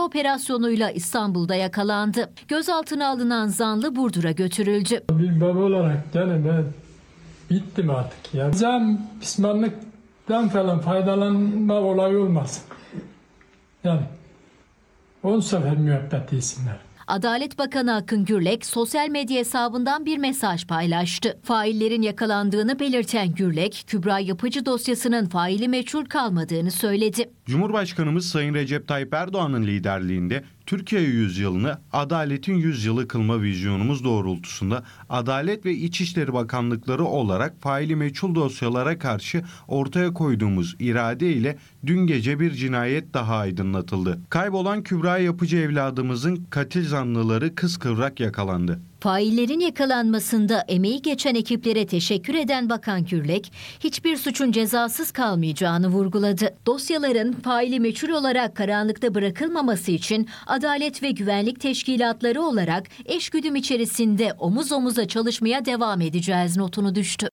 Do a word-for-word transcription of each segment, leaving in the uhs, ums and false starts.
operasyonuyla İstanbul'da yakalandı. Gözaltına alınan zanlı Burdur'a götürüldü. Bir baba olarak yani ben bittim artık ya. Can pişmanlıktan falan faydalanma olayı olmasın. Yani on sefer müebbet yesinler. Adalet Bakanı Akın Gürlek sosyal medya hesabından bir mesaj paylaştı. Faillerin yakalandığını belirten Gürlek, Kübra Yapıcı dosyasının faili meçhul kalmadığını söyledi. Cumhurbaşkanımız Sayın Recep Tayyip Erdoğan'ın liderliğinde Türkiye yüzyılını adaletin yüzyılı kılma vizyonumuz doğrultusunda Adalet ve İçişleri Bakanlıkları olarak faili meçhul dosyalara karşı ortaya koyduğumuz irade ile dün gece bir cinayet daha aydınlatıldı. Kaybolan Kübra Yapıcı evladımızın katil zanlıları kıskıvrak yakalandı. Faillerin yakalanmasında emeği geçen ekiplere teşekkür eden Bakan Gürlek, hiçbir suçun cezasız kalmayacağını vurguladı. Dosyaların faili meçhul olarak karanlıkta bırakılmaması için Adalet ve Güvenlik Teşkilatları olarak eşgüdüm içerisinde omuz omuza çalışmaya devam edeceğiz notunu düştü.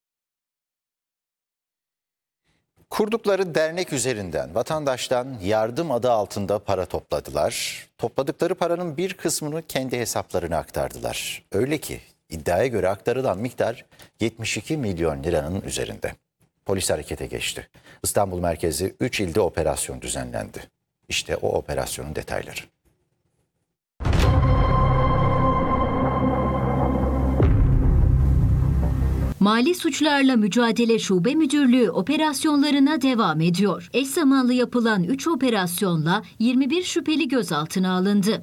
Kurdukları dernek üzerinden vatandaştan yardım adı altında para topladılar. Topladıkları paranın bir kısmını kendi hesaplarına aktardılar. Öyle ki iddiaya göre aktarılan miktar yetmiş iki milyon liranın üzerinde. Polis harekete geçti. İstanbul merkezi üç ilde operasyon düzenlendi. İşte o operasyonun detayları. Mali Suçlarla Mücadele Şube Müdürlüğü operasyonlarına devam ediyor. Eş zamanlı yapılan üç operasyonla yirmi bir şüpheli gözaltına alındı.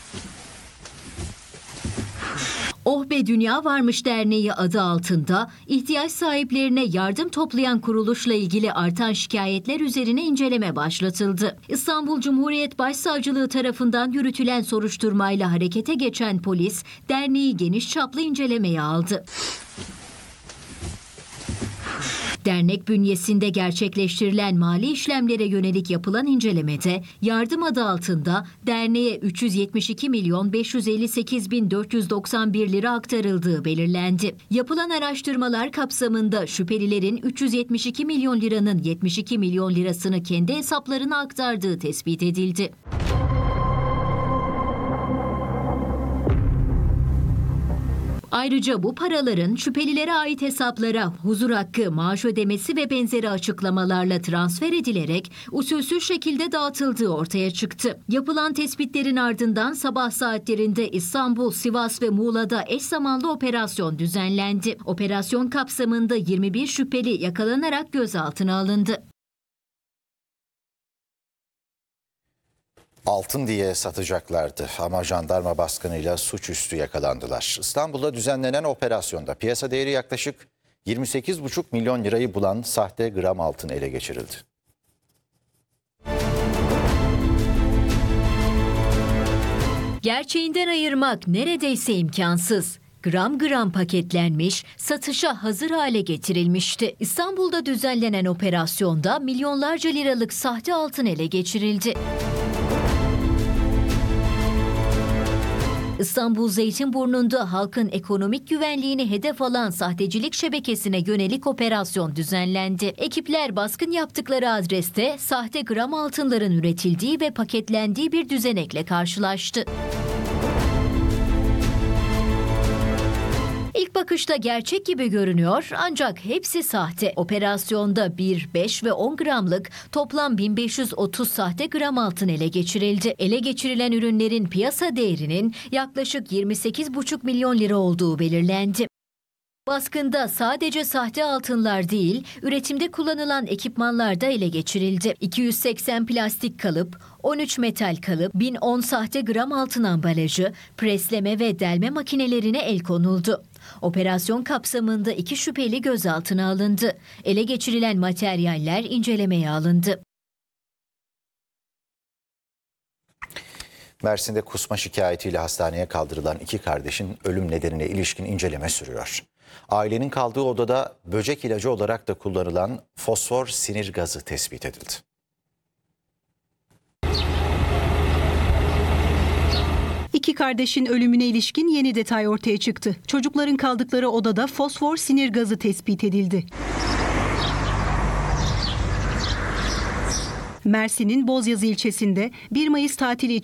Oh Be Dünya Varmış Derneği adı altında ihtiyaç sahiplerine yardım toplayan kuruluşla ilgili artan şikayetler üzerine inceleme başlatıldı. İstanbul Cumhuriyet Başsavcılığı tarafından yürütülen soruşturmayla harekete geçen polis, derneği geniş çaplı incelemeye aldı. Dernek bünyesinde gerçekleştirilen mali işlemlere yönelik yapılan incelemede yardım adı altında derneğe üç yüz yetmiş iki milyon beş yüz elli sekiz bin dört yüz doksan bir lira aktarıldığı belirlendi. Yapılan araştırmalar kapsamında şüphelilerin üç yüz yetmiş iki milyon liranın yetmiş iki milyon lirasını kendi hesaplarına aktardığı tespit edildi. Ayrıca bu paraların şüphelilere ait hesaplara huzur hakkı, maaş ödemesi ve benzeri açıklamalarla transfer edilerek usulsüz şekilde dağıtıldığı ortaya çıktı. Yapılan tespitlerin ardından sabah saatlerinde İstanbul, Sivas ve Muğla'da eş zamanlı operasyon düzenlendi. Operasyon kapsamında yirmi bir şüpheli yakalanarak gözaltına alındı. Altın diye satacaklardı ama jandarma baskınıyla suçüstü yakalandılar. İstanbul'da düzenlenen operasyonda piyasa değeri yaklaşık yirmi sekiz buçuk milyon lirayı bulan sahte gram altın ele geçirildi. Gerçeğinden ayırmak neredeyse imkansız. Gram gram paketlenmiş, satışa hazır hale getirilmişti. İstanbul'da düzenlenen operasyonda milyonlarca liralık sahte altın ele geçirildi. İstanbul Zeytinburnu'nda halkın ekonomik güvenliğini hedef alan sahtecilik şebekesine yönelik operasyon düzenlendi. Ekipler baskın yaptıkları adreste sahte gram altınların üretildiği ve paketlendiği bir düzenekle karşılaştı. İlk bakışta gerçek gibi görünüyor ancak hepsi sahte. Operasyonda bir, beş ve on gramlık toplam bin beş yüz otuz sahte gram altın ele geçirildi. Ele geçirilen ürünlerin piyasa değerinin yaklaşık yirmi sekiz buçuk milyon lira olduğu belirlendi. Baskında sadece sahte altınlar değil, üretimde kullanılan ekipmanlar da ele geçirildi. iki yüz seksen plastik kalıp, on üç metal kalıp, bin on sahte gram altın ambalajı, presleme ve delme makinelerine el konuldu. Operasyon kapsamında iki şüpheli gözaltına alındı. Ele geçirilen materyaller incelemeye alındı. Mersin'de kusma şikayetiyle hastaneye kaldırılan iki kardeşin ölüm nedenine ilişkin inceleme sürüyor. Ailenin kaldığı odada böcek ilacı olarak da kullanılan fosfor sinir gazı tespit edildi. İki kardeşin ölümüne ilişkin yeni detay ortaya çıktı. Çocukların kaldıkları odada fosfor sinir gazı tespit edildi. Mersin'in Bozyazı ilçesinde bir Mayıs tatili